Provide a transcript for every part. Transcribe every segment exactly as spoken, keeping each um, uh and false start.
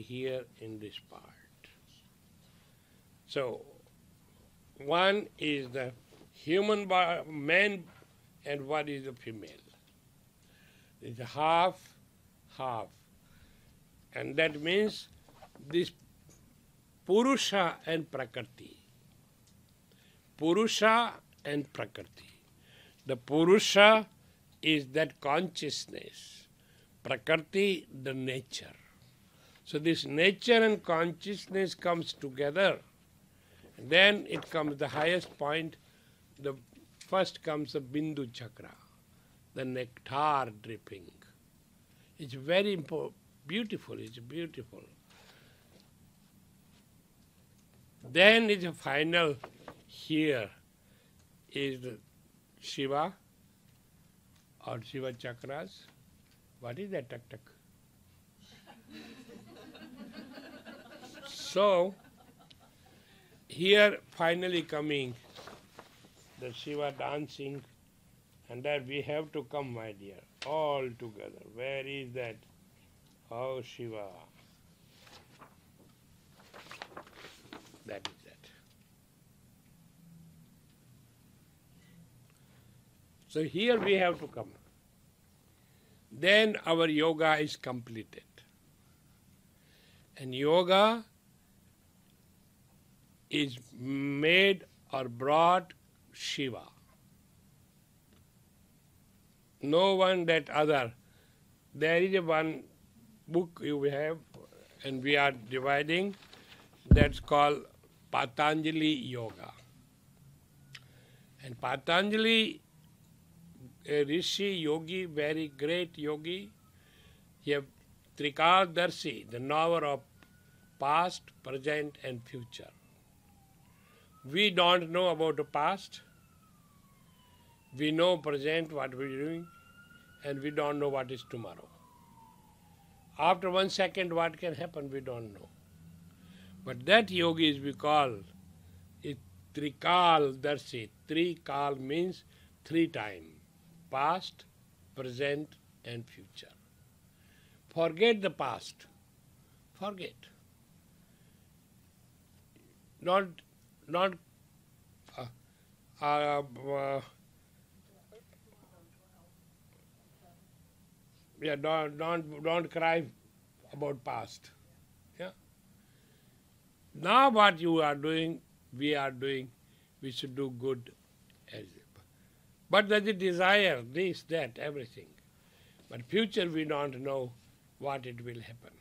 here in this part. So, one is the human man and one is the female. It's half, half. And that means this Purusha and Prakriti. Purusha and Prakriti. The Purusha is that consciousness. Prakriti, the nature. So this nature and consciousness comes together. And then it comes the highest point. The first comes the Bindu Chakra, the nectar dripping. It's very important, beautiful, it's beautiful. Then it's a final here is the Shiva or Shiva chakras. What is that? Tuck tuck. So here finally coming the Shiva dancing, and that we have to come, my dear, all together. Where is that? Oh, Shiva. That is that. So here we have to come. Then our yoga is completed. And yoga is made or brought Shiva. No one that other. There is a one book you have, and we are dividing, that's called Patanjali Yoga. And Patanjali, a rishi, yogi, very great yogi, he have Trikadarshi, the knower of past, present and future. We don't know about the past. We know present what we're doing, and we don't know what is tomorrow. After one second what can happen we don't know. But that yogi is we call it Trikal Darshi. Trikal means three time. Past, present and future. Forget the past. Forget. Not, not, uh, uh, uh, yeah, don't, don't, don't cry about past. Yeah. Now what you are doing, we are doing, we should do good. As but there's a desire, this, that, everything. But future we don't know what it will happen.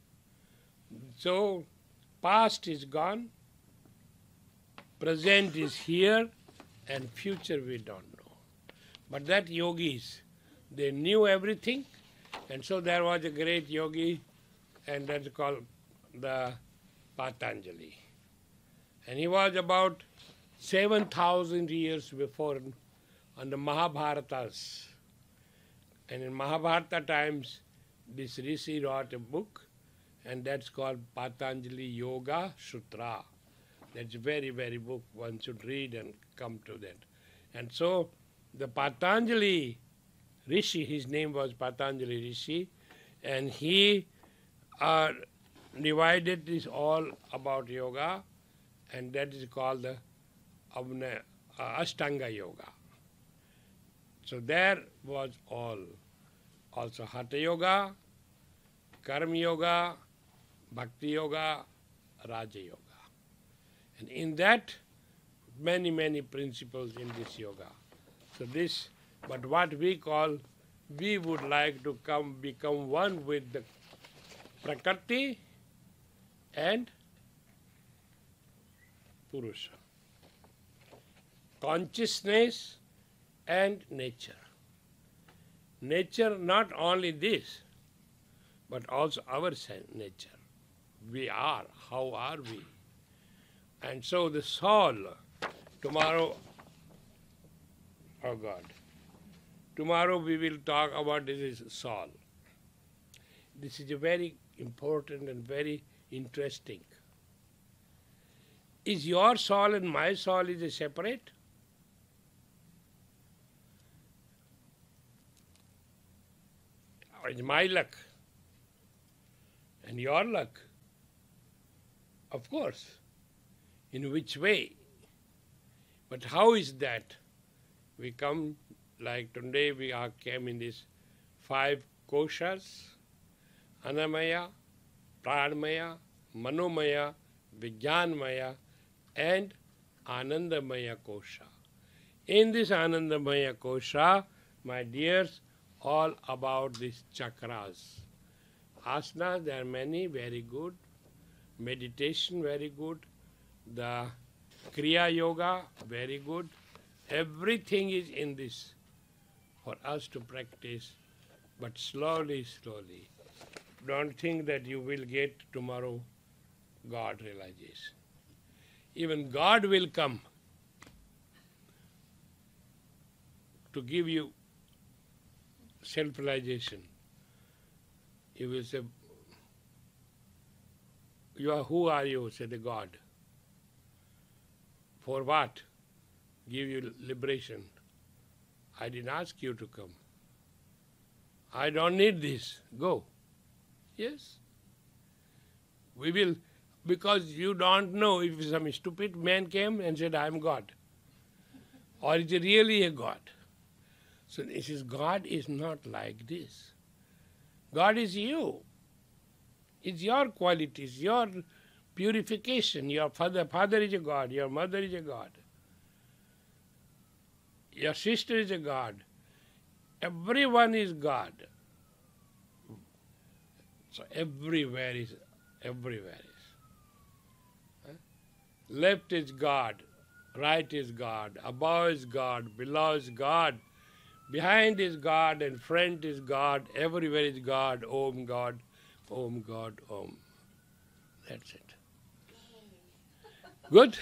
So past is gone, present is here, and future we don't know. But that yogis, they knew everything, and so there was a great yogi, and that's called the Patanjali. And he was about seven thousand years before on the Mahabharatas. And in Mahabharata times, this rishi wrote a book, and that's called Patanjali Yoga Sutra. That's a very, very book one should read and come to that. And so the Patanjali Rishi, his name was Patanjali Rishi, and he uh, divided this all about yoga, and that is called the Avna, uh, Ashtanga Yoga. So there was all. Also Hatha Yoga, Karma Yoga, Bhakti Yoga, Raja Yoga. And in that, many, many principles in this yoga. So this, but what we call, we would like to come become one with the Prakriti and Purusha. Consciousness and nature. Nature, not only this, but also our nature. We are, how are we? And so the soul, tomorrow, oh God, tomorrow we will talk about this soul. This is a very important and very interesting. Is your soul and my soul is a separate? Or is my luck and your luck? Of course. In which way? But how is that? We come, like today we are came in these five koshas, Annamaya, Pranamaya, Manomaya, Vijnanmaya, and Anandamaya kosha. In this Anandamaya kosha, my dears, all about these chakras. Asanas, there are many, very good. Meditation, very good. The Kriya Yoga, very good. Everything is in this for us to practice, but slowly, slowly. Don't think that you will get tomorrow God realization. Even God will come to give you self-realization. He will say, you are, who are you? Say the God. For what? Give you liberation. I didn't ask you to come. I don't need this. Go. Yes. We will, because you don't know if some stupid man came and said, I am God. Or is it really a God? So this is, God is not like this. God is you. It's your qualities, your purification. Your father, father is a God, your mother is a God. Your sister is a God. Everyone is God. So everywhere is, everywhere is. Huh? Left is God, right is God, above is God, below is God, behind is God, and front is God, everywhere is God, Om God, Om God, Om. That's it. Good?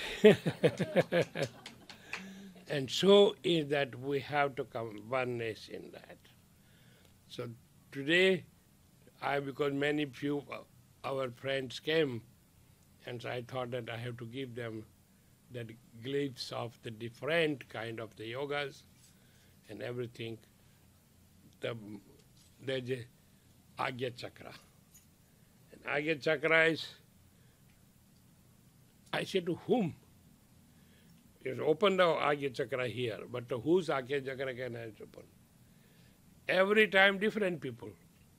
And so is that we have to come oneness in that. So today, I, because many few our friends came, and so I thought that I have to give them that glimpse of the different kind of the yogas and everything. The, there's a Agya Chakra. And Agya Chakra is, I said, to whom? You open the Agya Chakra here, but to whose Agya Chakra can I open? Every time different people.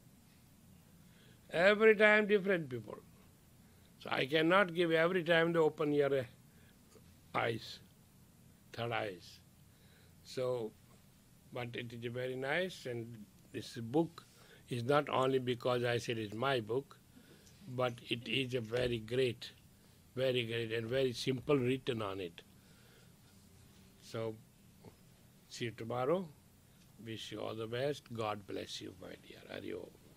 Every time different people. So I cannot give every time to open your eyes, third eyes. So, but it is very nice, and this book is not only because I said it's my book, but it is a very great, very great and very simple written on it. So, see you tomorrow. Wish you all the best. God bless you, my dear. Hari Om.